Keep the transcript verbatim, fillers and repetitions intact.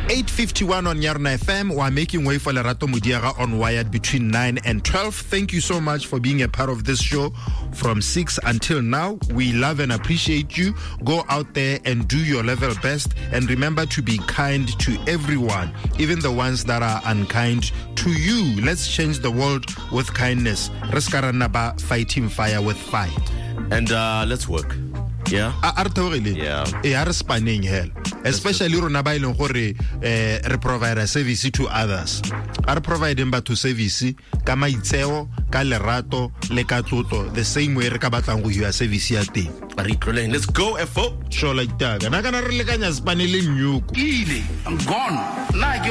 eight fifty-one on Yarna F M. We're making way for Lerato Mudiaga on Wired between nine and twelve. Thank you so much for being a part of this show from six until now. We love and appreciate you. Go out there and do your level best. And remember to be kind to everyone, even the ones that are unkind to you. Let's change the world with kindness. Reskaranaba fighting fire with fight. And uh, let's work. Yeah. Yeah. E are spanning hell. Especially rona ba ileng gore eh re provide service to others. Are providing ba to service ka maitseo, ka lerato, le ka tlotlo, the same way re ka batlang go ya service ya teng. Let's go F O. Sure like that. Na kana re lekanya spanele nyuko. I'm gone. Now